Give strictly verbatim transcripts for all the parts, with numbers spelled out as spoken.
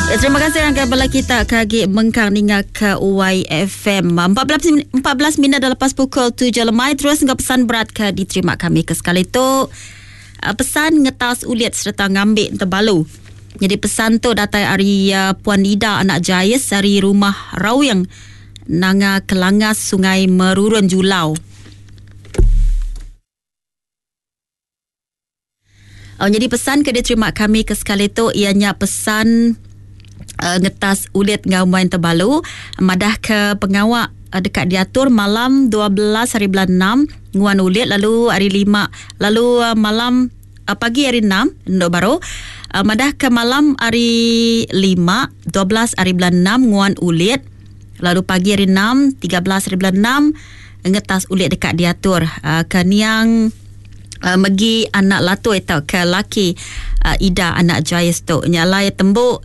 Terima kasih yang kembali kita kagi mengkang ninga ke Y F M empat belas minit dah lepas pukul tujuh lemai. Terus ngap pesan berat ke diterima kami ke sekali tu uh, pesan ngetas uliat serta ngambil terbalu. Jadi pesan tu datai dari uh, Puan Ida anak Jayes dari rumah Rauyang Nanga Kelangas Sungai Merurun Julau. Oh, jadi pesan ke diterima kami ke sekali tu ianya pesan Uh, ngetas ulit ngaumain terbalu madah ke pengawak uh, dekat diatur malam dua belas hari bulan enam nguan ulit, lalu hari lima, lalu uh, malam uh, pagi hari enam ndok baru uh, madah ke malam hari lima dua belas hari bulan enam nguan ulit, lalu pagi hari enam tiga belas hari bulan enam ngetas ulit dekat diatur uh, ke niang uh, megi anak latu atau ke laki uh, Ida anak Jayes tu nyalai tembuk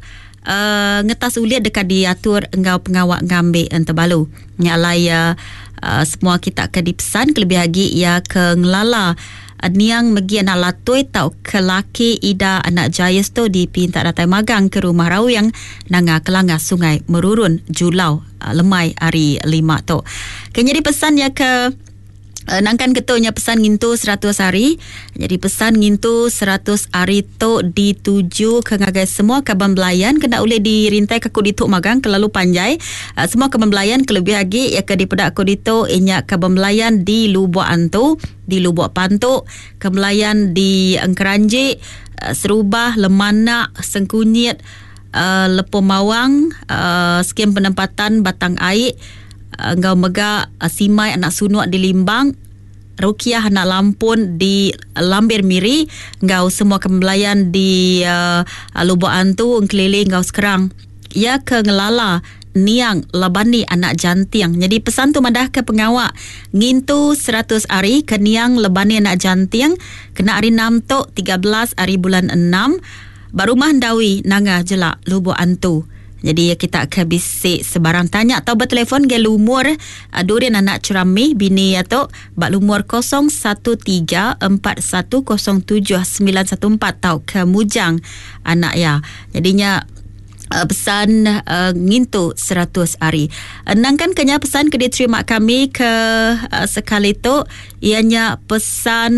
Uh, ngetas uliat dekat diatur engkau pengawak ngambil terbalu nyalai uh, uh, semua kita akan dipesan kelebih lagi ya ke ngelala uh, niang megi anak latui tau ke laki Ida anak Jayes tu dipinta datai magang ke rumah Rauyang Nanga Kelangas Sungai Merurun Julau uh, lemai hari lima tu. Kini dipesan ya ke Uh, nangkan ketuanya pesan ngintu seratus hari. Jadi pesan ngintu seratus hari tu dituju ke ngagai semua kaban belayan kena boleh dirintai ke kudituk magang kelalu panjai. Uh, semua kaban belayan kelebih lagi ya ke dipedak kudituk inya kaban belayan di Lubuk Antu, di Lubuk Pantuk, kebelayan di Engkeranjik, uh, Serubah, Lemanak, Sengkunyit, uh, Lepo Mawang, uh, skim penempatan Batang Air, Engkau Mega Simai anak Sunuak di Limbang, Rukiah anak Lampun di Lambir Miri, engkau semua kembelayan di uh, Lubuk Antu Engkeliling engkau sekarang ya ke ngelala niang labani anak jantiang. Jadi pesan tu madah ke pengawak ngintu seratus hari ke niang labani anak jantiang kena hari enam tu tiga belas hari bulan enam barumah ndawi nanga jelak Lubuk Antu. Jadi kita akan bisik sebarang tanya atau bertelefon ke lumur uh, Durian anak Cerami bini atau bak lumur kosong satu tiga empat satu kosong tujuh sembilan satu empat atau ke Mujang anak ya. Jadinya uh, pesan uh, ngintu seratus hari. Nangkan kenya pesan ke diterima kami ke uh, sekali tu ianya pesan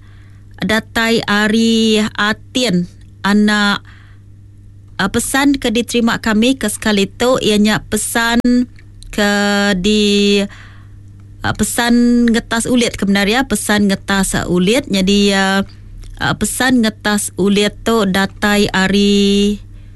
datai Ari Atin anak. Uh, pesan ke diterima kami ke sekali tu ianya pesan ke di uh, pesan ngetas ulit kebenaria pesan ngetas uh, ulit. Jadi uh, uh, pesan ngetas ulit tu datai ari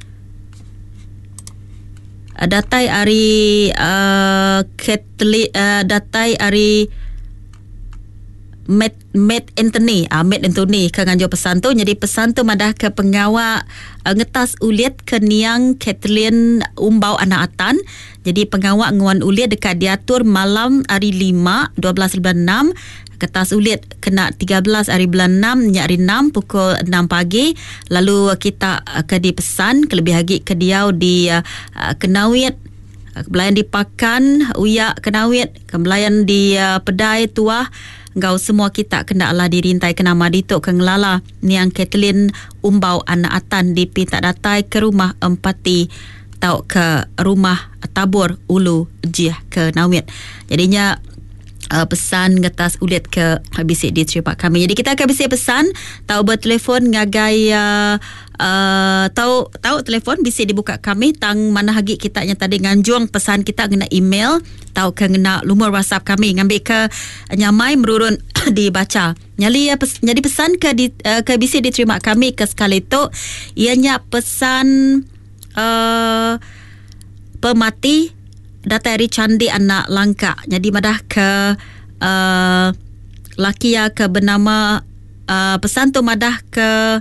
uh, datai ari uh, Ketli, uh, datai ari Matt, Matt Anthony ah, Matt Anthony ke nganjur pesan tu. Jadi pesan tu madah ke pengawak uh, ngetas uliat ke niang Kathleen Umbau anak Atan. Jadi pengawak nguan uliat dekat diatur malam hari lima dua belas bulan enam, kertas uliat kena tiga belas hari bulan enam nyak hari enam pukul enam pagi. Lalu kita uh, ke dipesan kelebih lagi ke diau di uh, uh, Kenawit, kebelayan di Pakan Uyak Kenawit, kebelayan di uh, Pedai Tuah. Engkau semua kita kena lah dirintai kena madituk ke ngelala niang Kathleen Umbau anak Atan dipinta datai ke rumah empati tau ke rumah Tabur Ulu Jiah ke Nawit. Jadinya uh, pesan ngetas ulit ke bisik diterima kami. Jadi kita akan bisik pesan tau bertelefon ngagai uh, uh, tau tau telefon bisik dibuka kami tang mana hagi kita yang tadi nganjuang pesan kita kena email tau ke ngena lumur WhatsApp kami ngambil ke nyamai merurun dibaca. Nyali ya pes, jadi pesan ke di, uh, ke bisik diterima kami ke sekali tu ianya pesan uh, pemati datai Ari Candi anak Langka. Jadi madah ke uh, laki ya ke bernama uh, pesan tu madah ke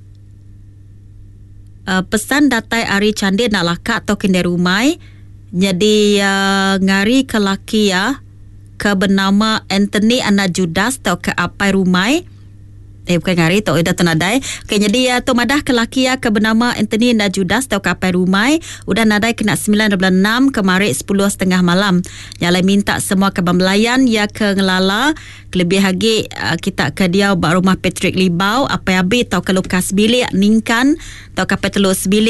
uh, pesan datai Ari Candi anak Langka atau kende rumai. Jadi uh, ngari ke laki ya ke bernama Anthony anak Judas atau ke apai rumai. Eh bukan ngari tu udah tenadai. Okay, jadi ya tu madah ke laki ya ke bernama Anthony anak Judas atau ke apai rumai. Udah nadai kena sembilan bulan enam kemarin sepuluh setengah malam. Nyalai minta semua ke bembelayan ya ke ngelala. Kelebih lagi uh, kita ke dia rumah Patrick Libau apa abi atau ke Lukas bilik Ningkan atau ke Petelus bilik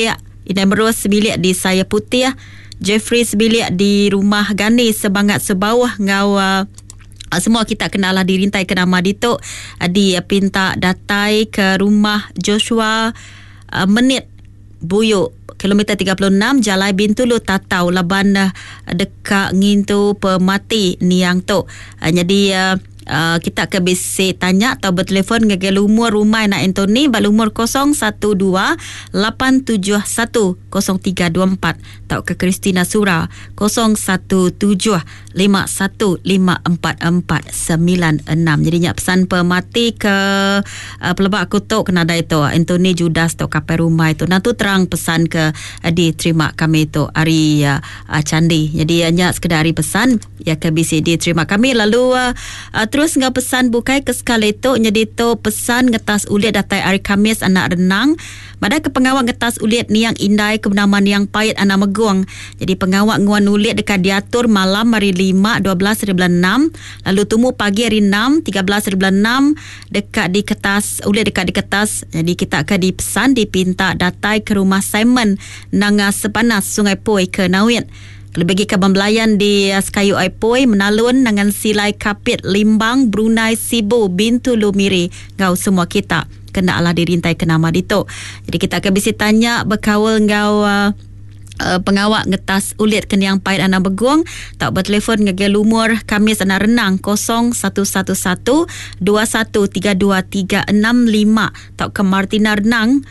Inai Merus sebilik di Saya Putih, Jeffrey sebilik di Rumah Gani Sebangat Sebawah ngau uh, semua kita kenal lah dirintai ke nama Ditok uh, di uh, pinta datai ke rumah Joshua uh, Menit Buyuk kilometer tiga puluh enam Jalai Bintulu Tatau Laban uh, dekat ngintu pemati niang tu. Uh, jadi uh, Uh, kita ke bisi tanya atau bertelefon ngagel umur rumah nak Anthony bal umur kosong satu dua lapan tujuh satu kosong tiga dua empat atau ke Christina Sura kosong satu tujuh lima satu lima empat empat sembilan enam. Jadi nyak pesan pemati ke uh, pelebak kutuk kena ada itu Anthony Judas tu kapai rumah itu. Nanti terang pesan ke uh, diterima kami itu hari uh, uh, Candi. Jadi nyak sekedar hari pesan ya ke bisi diterima kami lalu uh, uh, terus ngah pesan bukai ke sekali tu jadi tu pesan ngetas ulit datai hari Khamis anak renang pada ke pengawak ngetas ulit ni yang indai kebenaman yang pahit anak meguang. Jadi pengawak nguan ulit dekat diatur malam hari lima dua belas hari bulan enam lalu tumu pagi hari enam tiga belas hari bulan enam dekat di kertas ulit dekat di kertas. Jadi kita akan dipesan dipinta datai ke rumah Simon Nanga Sepanas Sungai Poi ke Nawit. Lebih ke pembelayan di Sekayu Aipoi menalun dengan silai kapit Limbang Brunei Sibu Bintulu Miri ngau semua kita kena lah dirintai ke nama Dito. Jadi kita akan bisa tanya berkawal ngau uh, uh, pengawak ngetas ulit kena yang pahit anak beguang tak bertelefon ngegel umur Khamis anak renang kosong satu satu satu dua satu tiga dua tiga enam lima tak ke Martina renang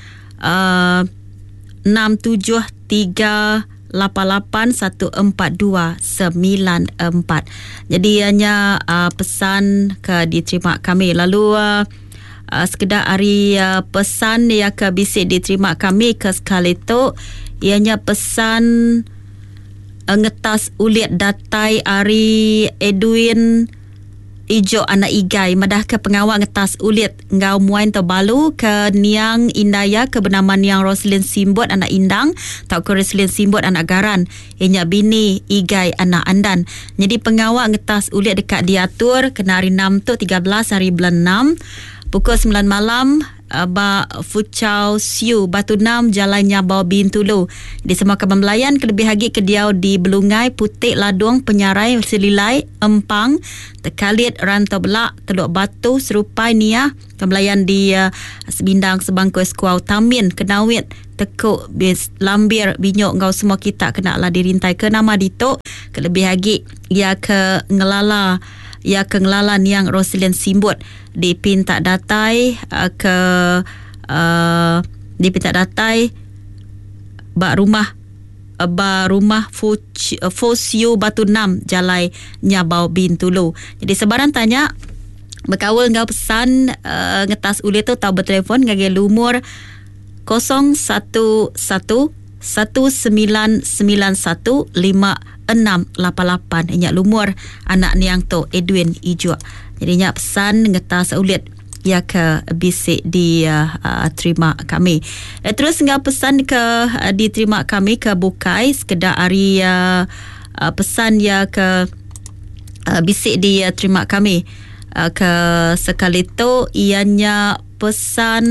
uh, enam tujuh tiga lapan lapan satu empat dua sembilan empat. Jadi hanya uh, pesan ke diterima kami. Lalu uh, uh, sekedar hari uh, pesan yang ke bisik diterima kami ke sekali tu ianya pesan uh, ngetas ulit datai hari Edwin Ijo anak Igai madah ke pengawal ngetas ulit ngau muain terbalu ke Niang Indaya ke bernama Niang Roslyn Simbot anak Indang tak ke Roslyn Simbot anak Garan ianya bini Igai anak Andan. Jadi pengawal ngetas ulit dekat diatur kena hari enam tu tiga belas hari bulan enam pukul sembilan malam ba Fuchau Siu Batu Enam Jalannya Bawah Bintulu. Di semua kebembelayan kelebih lagi ke diau di Belungai Putik Ladung Penyarai Selilai Empang Tekalit Rantau Belak Teluk Batu Serupai Niah kebelayan di uh, Sebindang Sebangku Eskuau Tamin Kenawit Tekuk Bis Lambir Binyok ngau semua kita kena lah dirintai ke nama Dito. Kelebih lagi ia ke ngelala ia kenglalan yang Roslyn Simbot dipinta datai uh, ke uh, dipinta datai bak rumah uh, bak rumah Fuch, uh, Fosio Batu Enam Jalai Nyabau Bintulu. Jadi sebarang tanya berkawal ngau pesan uh, ngetas ulit tu tahu bertelefon ngagel umur kosong satu satu satu sembilan sembilan satu lima enam lapan lapan inyak lumur anak niang tu Edwin Ijo. Jadi inyak pesan ngetas ulit ya ke bisik di uh, uh, terima kami. Eh, terus ngah pesan ke uh, diterima kami ke bukai sekedar hari uh, uh, pesan ya ke uh, bisik di uh, terima kami uh, ke sekali tu ianya pesan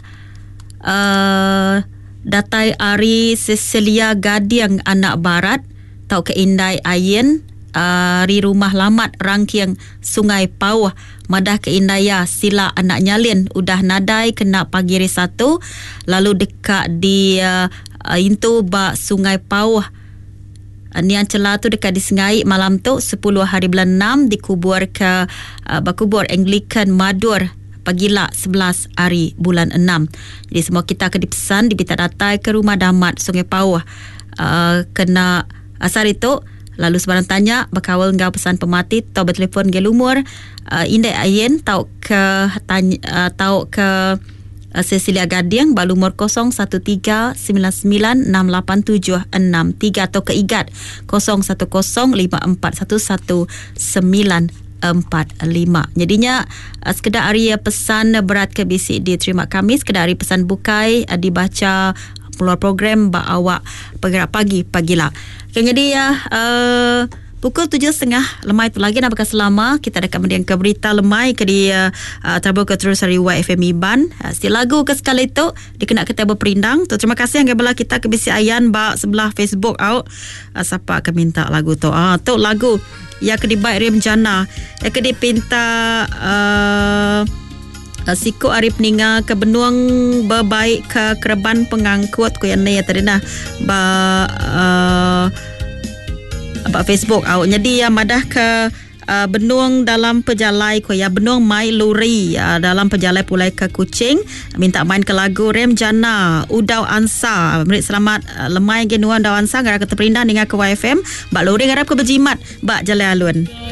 uh, datai Ari Cecilia Gadiang anak barat tau ke Indai Ayen Ari uh, rumah lamat Rangkiang Sungai Pawah madah ke Indaya Sila anak Nyalin udah nadai kena pagi hari satu lalu dekat di uh, Intu Bak Sungai Pawah uh, nian celah tu dekat di Sengai malam tu sepuluh hari bulan enam dikubur ke uh, bakubur Anglican Madur pagilah sebelas hari bulan enam. Jadi semua kita akan dipesan dibita datai ke rumah damat Sungai Pawah uh, kena asar itu. Lalu sebarang tanya berkawal ngau pesan pemati tau bertelefon gel umur uh, Indai Ayen tau ke tanya, uh, tau ke uh, Cecilia Gadiang bal umur kosong satu tiga sembilan sembilan enam lapan tujuh enam tiga atau ke Igat kosong satu kosong lima empat satu satu sembilan empat lima. Jadinya uh, sekedar hari pesan berat ke bisik diterima kami, sekedar hari pesan bukai uh, dibaca keluar program bak awak bergerak pagi pagilah. Jadi ya uh, pukul tujuh setengah lemai tu lagi nak bakal selama kita ada kemudian ke berita lemai ke di uh, tabur ke terus hari Y F M Iban. Uh, setiap lagu ke sekali tu dikena kita berperindang. Tu terima kasih yang belah kita ke bisi ayan ba sebelah Facebook out. Uh, siapa akan minta lagu tu? Ah, tu lagu yang ke dibaik Rem Jana. Yang ke dipinta uh, Uh, Siko Arif Ninga ke benuang berbaik ke kereban pengangkut ko yang ni tadi nah ba uh, ba Facebook au jadi ya madah ke uh, benuang dalam pejalai ko ya benuang mai luri uh, dalam pejalai pulai ke Kuching minta main ke lagu Rem Jana Udau Ansa merit selamat uh, lemai genuan Udau Ansa ngara ke terperindah dengan ke Y F M ba luri ngarap ke berjimat ba jalai alun.